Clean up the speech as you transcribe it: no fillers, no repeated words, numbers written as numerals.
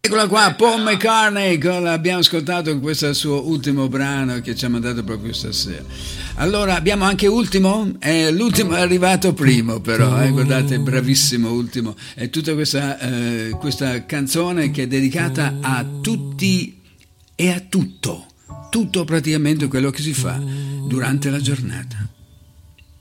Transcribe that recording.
Eccola qua, Paul McCartney, l'abbiamo ascoltato in questo suo ultimo brano che ci ha mandato proprio stasera. Allora, abbiamo anche ultimo? L'ultimo è arrivato primo però, guardate, bravissimo ultimo. È tutta questa canzone che è dedicata a tutti e a tutto praticamente quello che si fa durante la giornata.